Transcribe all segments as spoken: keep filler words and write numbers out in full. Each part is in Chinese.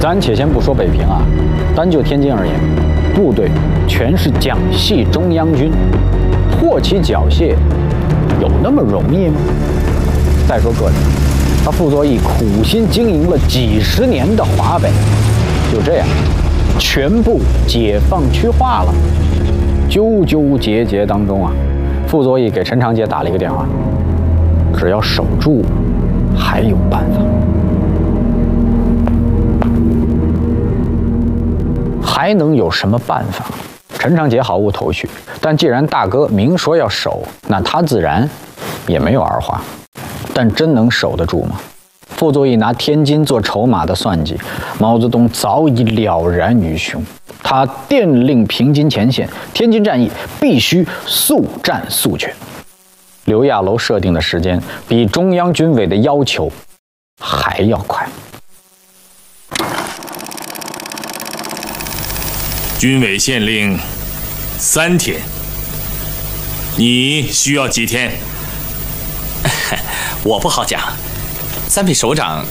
咱且先不说北平啊，单就天津而言，部队全是蒋系中央军，获其缴械有那么容易吗？再说个人，他傅作义苦心经营了几十年的华北，就这样全部解放区划了。纠纠结结当中啊，傅作义给陈长捷打了一个电话，只要守住，还有办法。还能有什么办法？陈长捷毫无头绪，但既然大哥明说要守，那他自然也没有二话。但真能守得住吗？傅作义拿天津做筹码的算计，毛泽东早已了然于胸。他电令平津前线，天津战役必须速战速决。刘亚楼设定的时间比中央军委的要求还要快。 军委限令三天，你需要几天？ 我不好讲，三位首长，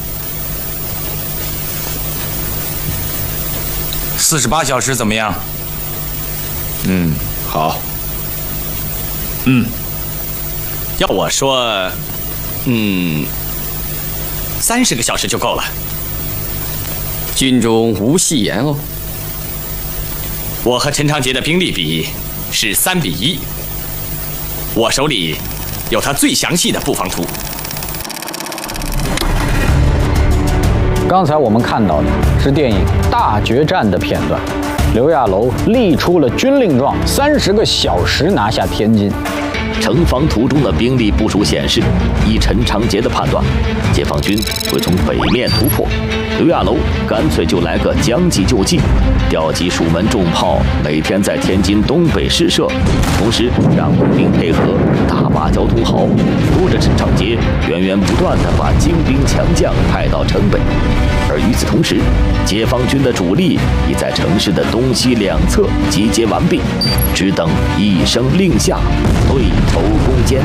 四十八小时怎么样？ 嗯，好。 嗯， 要我说，嗯，三十个小时就够了。军中无戏言哦。我和陈长捷的兵力比是三比一，我手里有他最详细的布防图。 刚才我们看到的是电影《大决战》的片段，刘亚楼立出了军令状，三十个小时拿下天津。 城防图中的兵力部署显示，依陈长捷的判断，解放军会从北面突破。刘亚楼干脆就来个将计就计，调集蜀门重炮，每天在天津东北试射，同时让工兵配合大把交通好，扶着陈长捷源源不断地把精兵强将派到城北。而与此同时，解放军的主力已在城市的东西两侧集结完毕，只等一声令下，对头攻坚。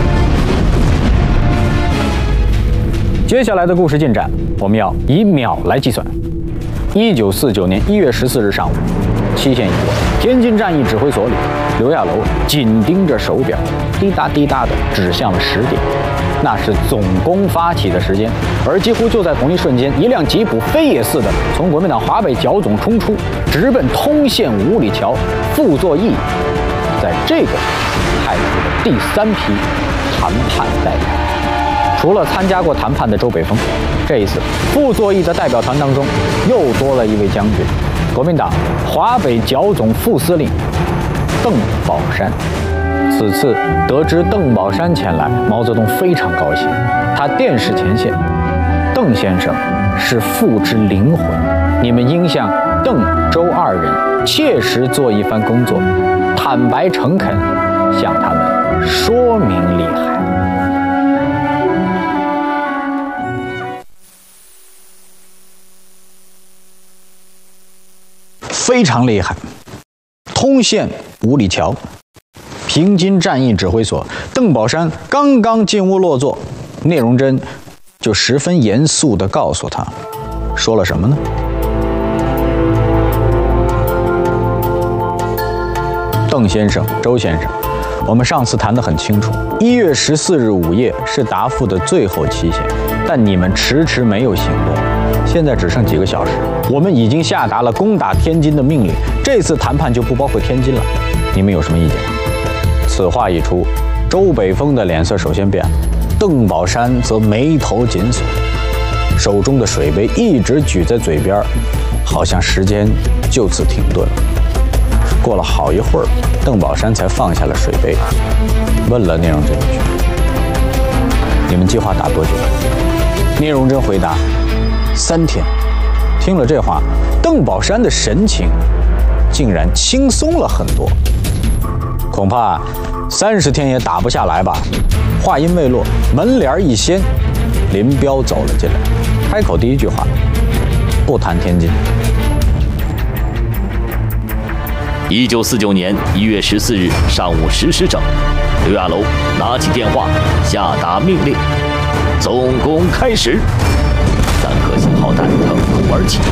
接下来的故事进展，我们要以秒来计算。一九四九年一月十四日上午，期限已过，天津战役指挥所里，刘亚楼紧盯着手表，滴答滴答地指向了十点，那是总攻发起的时间。而几乎就在同一瞬间，一辆吉普飞也似的从国民党华北剿总冲出，直奔通县五里桥。傅作义在这个派出了第三批谈判代表。除了参加过谈判的周北峰，这一次傅作义的代表团当中又多了一位将军，国民党华北剿总副司令邓宝山。此次得知邓宝山前来，毛泽东非常高兴。他电示前线：邓先生是傅之灵魂，你们应向邓、周二人切实做一番工作，坦白诚恳，向他们说明利害。非常厉害。通县五里桥，平津战役指挥所，邓宝山刚刚进屋落座，聂荣臻就十分严肃地告诉他，说了什么呢？邓先生、周先生，我们上次谈得很清楚，一月十四日午夜是答复的最后期限，但你们迟迟没有行动。现在只剩几个小时，我们已经下达了攻打天津的命令，这次谈判就不包括天津了，你们有什么意见吗？此话一出，周北峰的脸色首先变了，邓宝山则眉头紧锁，手中的水杯一直举在嘴边，好像时间就此停顿了。过了好一会儿，邓宝山才放下了水杯，问了聂荣臻一句：“你们计划打多久？”聂荣臻回答：“三天。”听了这话，邓宝山的神情竟然轻松了很多。恐怕三十天也打不下来吧。话音未落，门帘一掀，林彪走了进来，开口第一句话：“不谈天津。” 一九四九年一月十四日上午十时整，刘亚楼拿起电话，下达命令：总攻开始。三颗信号弹腾空而起，